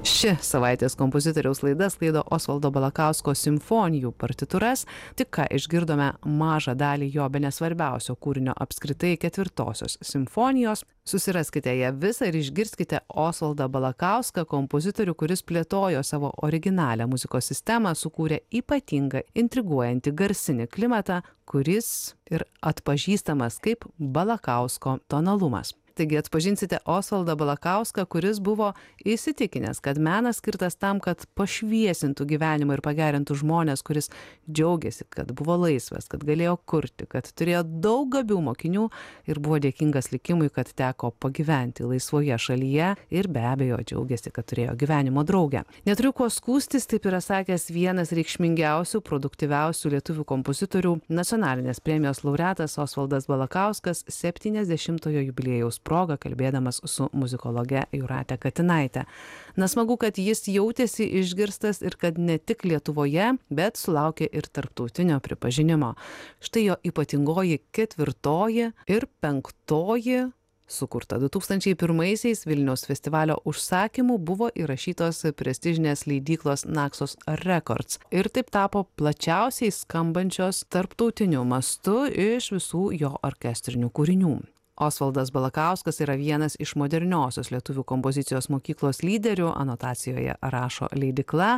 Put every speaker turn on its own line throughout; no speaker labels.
Ši savaitės kompozitoriaus laida sklaido Osvaldo Balakausko simfonijų partitūras. Tik ką išgirdome mažą dalį jo bene svarbiausio kūrinio apskritai ketvirtosios simfonijos. Susiraskite ją visą ir išgirskite Osvaldą Balakauską, kompozitorių, kuris plėtojo savo originalią muzikos sistemą, sukūrė ypatingą, intriguojantį garsinį klimatą, kuris ir atpažįstamas kaip Balakausko tonalumas. Taigi atpažinsite Osvaldą Balakauską, kuris buvo įsitikinęs, kad menas skirtas tam, kad pašviesintų gyvenimą ir pagerintų žmonės, kuris džiaugiasi, kad buvo laisvas, kad galėjo kurti, kad turėjo daug gabių mokinių ir buvo dėkingas likimui, kad teko pagyventi laisvoje šalyje ir be abejo džiaugiasi, kad turėjo gyvenimo draugę. Neturiu kuo skųstis, taip yra sakęs vienas reikšmingiausių, produktyviausių lietuvių kompozitorių, nacionalinės premijos laureatas Osvaldas Balakauskas 70-ojo jubiliejaus proga, kalbėdamas su muzikologe Jūrate Katinaite. Na, smagu, kad jis jautėsi išgirstas ir kad ne tik Lietuvoje, bet sulaukė ir tarptautinio pripažinimo. Štai jo ypatingoji ketvirtoji ir penktoji, sukurta 2001-aisiais Vilniaus festivalio užsakymu, buvo įrašytos prestižinės leidyklos Naxos Records ir taip tapo plačiausiai skambančios tarptautiniu mastu iš visų jo orkestrinių kūrinių. Osvaldas Balakauskas yra vienas iš moderniosios lietuvių kompozicijos mokyklos lyderių, anotacijoje rašo leidykla.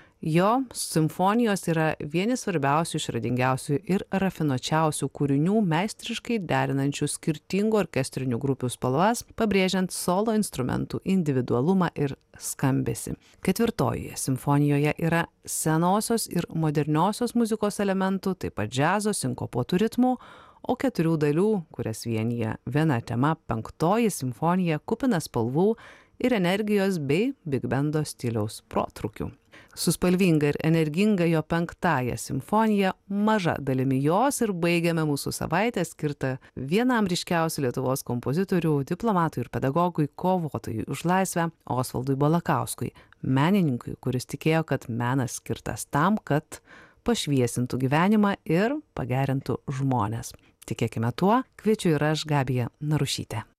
Jo simfonijos yra vieni svarbiausių, išradingiausių ir rafinuočiausių kūrinių, meistriškai derinančių skirtingų orkestrinių grupių spalvas, pabrėžiant solo instrumentų individualumą ir skambesį. Ketvirtojoje simfonijoje yra senosios ir moderniosios muzikos elementų, taip pat džiazo, sinkopuotų ritmų, o 4 dalių, kurias vienyje viena tema, penktoji simfonija, kupina spalvų ir energijos bei bigbendo stiliaus protrūkių. Su spalvinga ir energinga jo penktąja simfonija, maža dalimi jos ir baigiame mūsų savaitę skirtą vienam ryškiausių Lietuvos kompozitorių, diplomatui ir pedagogui, kovotojui už laisvę Osvaldui Balakauskui, menininkui, kuris tikėjo, kad menas skirtas tam, kad pašviesintų gyvenimą ir pagerintų žmones. Tikėkime tuo, kviečiu ir aš, Gabija Narušytė.